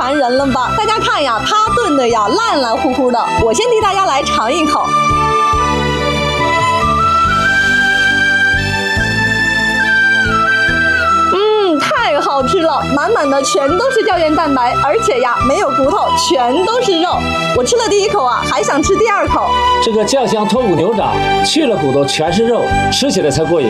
传人了吧？大家看呀，它炖的呀烂烂乎乎的，我先替大家来尝一口。太好吃了，满满的全都是胶原蛋白，而且呀没有骨头，全都是肉。我吃了第一口啊，还想吃第二口。 这个酱香脱骨牛掌去了骨头，全是肉，吃起来才过瘾。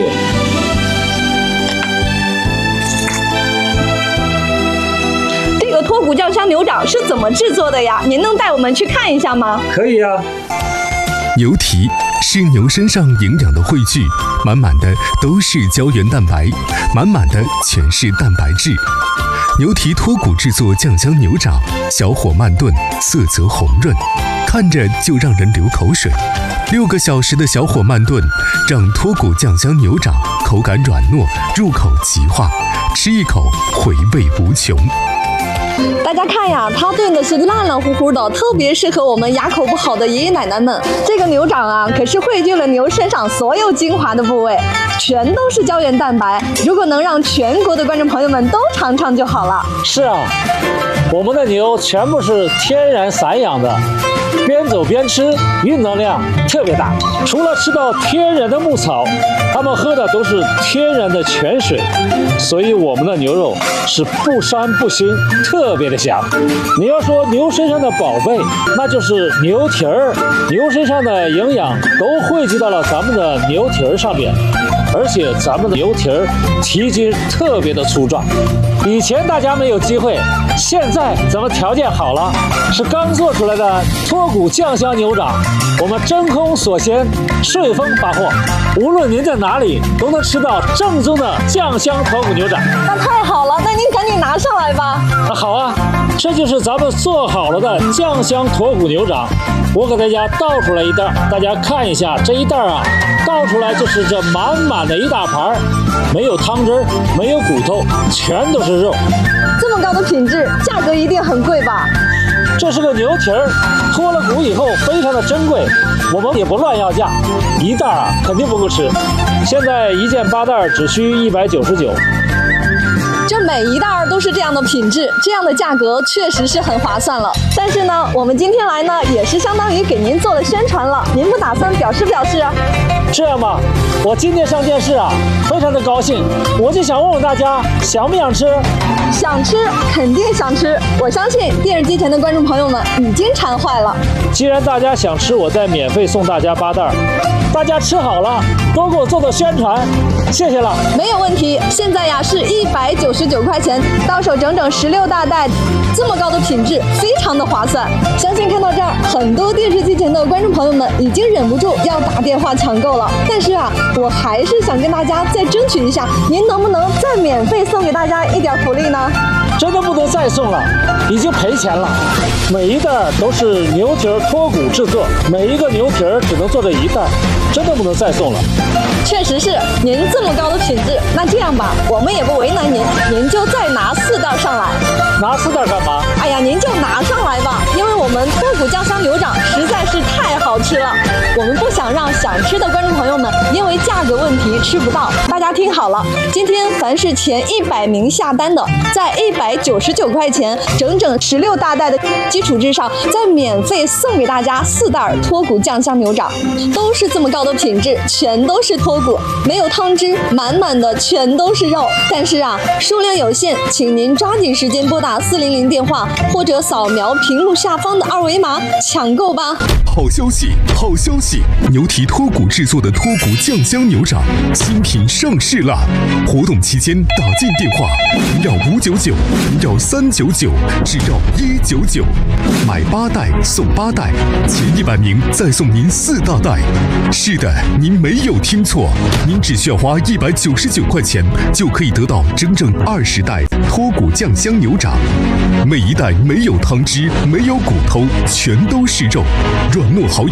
这个脱骨酱香牛掌是怎么制作的呀？您能带我们去看一下吗？ 可以呀。 牛蹄是牛身上营养的汇聚，满满的都是胶原蛋白，满满的全是蛋白质。牛蹄脱骨制作酱香牛掌，小火慢炖，色泽红润，看着就让人流口水。6个小时的小火慢炖，让脱骨酱香牛掌口感软糯，入口即化，吃一口回味无穷。 大家看呀，它炖的是烂烂乎乎的，特别适合我们牙口不好的爷爷奶奶们。这个牛掌啊，可是汇聚了牛身上所有精华的部位，全都是胶原蛋白。如果能让全国的观众朋友们都尝尝就好了。 是啊，我们的牛全部是天然散养的，边走边吃，运动量特别大。除了吃到天然的牧草，它们喝的都是天然的泉水，所以我们的牛肉是不膻不腥，特别的香。你要说牛身上的宝贝，那就是牛蹄儿。牛身上的营养都汇集到了咱们的牛蹄儿上面，而且咱们的牛蹄儿蹄筋特别的粗壮。以前大家没有机会，现在咱们条件好了，是刚做出来的脱骨酱香牛掌，我们真空锁鲜，顺丰发货，无论您在哪里都能吃到正宗的酱香脱骨牛掌。 那太好了，那您赶紧拿上来吧。 好啊，这就是咱们做好了的酱香脱骨牛掌。我给大家倒出来一袋，大家看一下这一袋啊，倒出来就是这满满的一大盘，没有汤汁，没有骨头，全都是肉。 这么高的品质，价格一定很贵吧？ 这是个牛蹄儿，脱了骨以后非常的珍贵，我们也不乱要价，一袋啊肯定不够吃。现在一件8袋只需199。 这每一袋都是这样的品质，这样的价格确实是很划算了。但是呢，我们今天来呢，也是相当于给您做了宣传了。您不打算表示表示啊？ 这样吧，我今天上电视啊，非常的高兴，我就想问问大家，想不想吃？ 想吃，肯定想吃。我相信电视机前的观众朋友们已经馋坏了。 既然大家想吃，我再免费送大家8袋。大家吃好了，多给我做做宣传，谢谢了。 没有问题，现在呀是199块钱，到手整整16大袋，这么高的品质，非常的划算。相信看到这儿，很多电视机前的观众朋友们已经忍不住要打电话抢购了。但是啊，我还是想跟大家再争取一下，您能不能再免费送给大家一点福利呢？ 真的不能再送了，已经赔钱了。每一袋都是牛蹄儿脱骨制作，每一个牛蹄儿只能做这一袋，真的不能再送了。 确实是，您这么高的品质，那这样吧，我们也不为难您，您就再拿4袋上来。 拿4袋干嘛？ 哎呀，您就拿上来吧，因为我们脱骨酱香牛掌实在是太好吃了，我们不想让想吃的观众朋友们因为价格问题吃不到。大家听好了，今天凡是前100名下单的，在199块钱整整16大袋的基础之上，再免费送给大家4袋脱骨酱香牛掌，都是这么高的品质，全都是脱骨，没有汤汁，满满的全都是肉。但是啊，数量有限，请您抓紧时间拨打400电话，或者扫描屏幕下方的2维码抢购吧。 好消息，好消息！牛蹄脱骨制作的脱骨酱香牛掌新品上市了！活动期间打进电话0绕599，0绕399，只绕199，买8袋送8袋，前100名再送您4大袋。是的，您没有听错，您只需要花199块钱就可以得到整整20袋脱骨酱香牛掌，每一袋没有汤汁，没有骨头，全都是肉，软糯好